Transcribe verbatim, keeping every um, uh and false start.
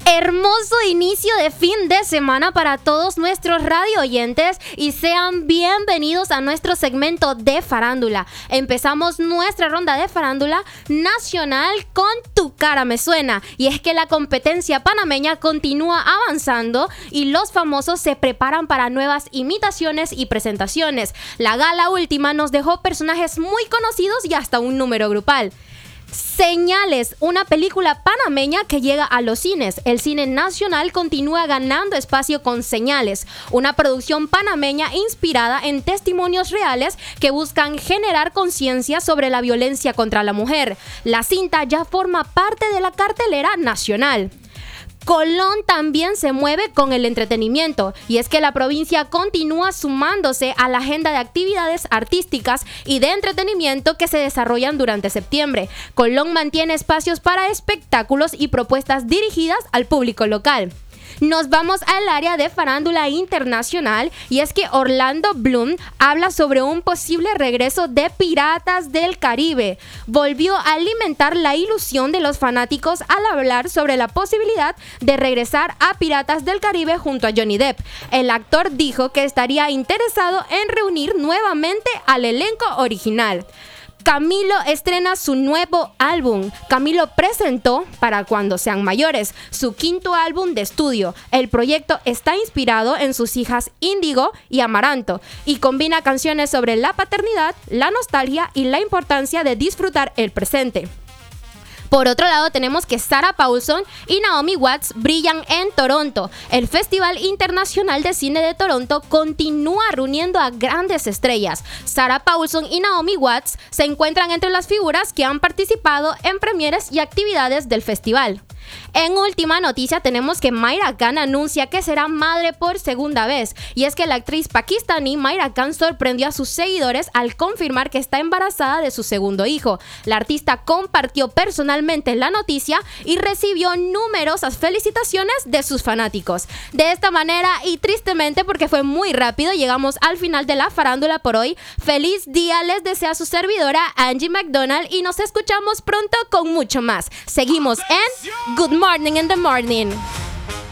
Hermoso inicio de fin de semana para todos nuestros radio oyentes y sean bienvenidos a nuestro segmento de farándula. Empezamos nuestra ronda de farándula nacional con Tu Cara Me Suena, y es que la competencia panameña continúa avanzando y los famosos se preparan para nuevas imitaciones y presentaciones. La gala última nos dejó personajes muy conocidos y hasta un número grupal. Señales, una película panameña que llega a los cines. El cine nacional continúa ganando espacio con Señales, una producción panameña inspirada en testimonios reales que buscan generar conciencia sobre la violencia contra la mujer. La cinta ya forma parte de la cartelera nacional. Colón también se mueve con el entretenimiento, y es que la provincia continúa sumándose a la agenda de actividades artísticas y de entretenimiento que se desarrollan durante septiembre. Colón mantiene espacios para espectáculos y propuestas dirigidas al público local. Nos vamos al área de farándula internacional, y es que Orlando Bloom habla sobre un posible regreso de Piratas del Caribe. Volvió a alimentar la ilusión de los fanáticos al hablar sobre la posibilidad de regresar a Piratas del Caribe junto a Johnny Depp. El actor dijo que estaría interesado en reunir nuevamente al elenco original. Camilo estrena su nuevo álbum. Camilo presentó Para Cuando Sean Mayores, su quinto álbum de estudio. El proyecto está inspirado en sus hijas Índigo y Amaranto y combina canciones sobre la paternidad, la nostalgia y la importancia de disfrutar el presente. Por otro lado, tenemos que Sarah Paulson y Naomi Watts brillan en Toronto. El Festival Internacional de Cine de Toronto continúa reuniendo a grandes estrellas. Sarah Paulson y Naomi Watts se encuentran entre las figuras que han participado en premieres y actividades del festival. En última noticia, tenemos que Myra Khan anuncia que será madre por segunda vez, y es que la actriz pakistaní Myra Khan sorprendió a sus seguidores al confirmar que está embarazada de su segundo hijo. La artista compartió personalmente la noticia y recibió numerosas felicitaciones de sus fanáticos. De esta manera, y tristemente porque fue muy rápido, llegamos al final de la farándula por hoy. Feliz día les desea su servidora Angie McDonald y nos escuchamos pronto con mucho más. Seguimos en Good Morning in the Morning.